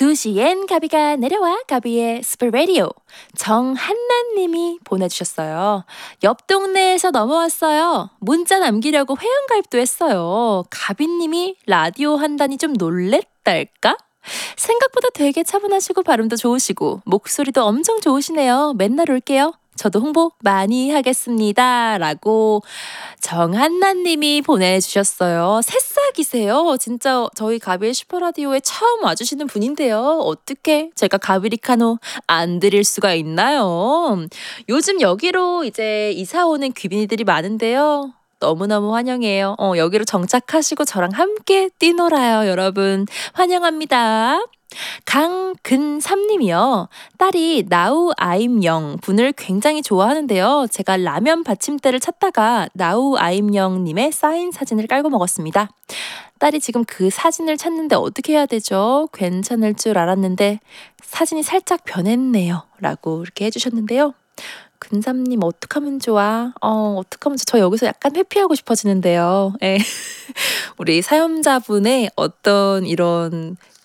2시엔 가비가 내려와 가비의 스프레디오 정한나님이 보내주셨어요. 옆 동네에서 넘어왔어요. 문자 남기려고 회원가입도 했어요. 가비님이 라디오 한다니 좀 놀랬달까? 생각보다 되게 차분하시고 발음도 좋으시고 목소리도 엄청 좋으시네요. 맨날 올게요. 저도 홍보 많이 하겠습니다. 라고 정한나님이 보내주셨어요. 새싹이세요. 진짜 저희 가비의 슈퍼라디오에 처음 와주시는 분인데요. 어떻게 제가 가비리카노 안 드릴 수가 있나요? 요즘 여기로 이제 이사 오는 귀빈이들이 많은데요. 너무너무 환영해요. 여기로 정착하시고 저랑 함께 뛰놀아요. 여러분 환영합니다. 강근삼님이요. 딸이 나우 아임영 분을 굉장히 좋아하는데요. 제가 라면 받침대를 찾다가 나우 아임영님의 사인 사진을 깔고 먹었습니다. 딸이 지금 그 사진을 찾는데 어떻게 해야 되죠? 괜찮을 줄 알았는데 사진이 살짝 변했네요. 라고 이렇게 해주셨는데요. 근삼님 어떡하면 좋아? 어떡하면 좋아? 저 여기서 약간 회피하고 싶어지는데요. 예. 우리 사연자분의 어떤 이런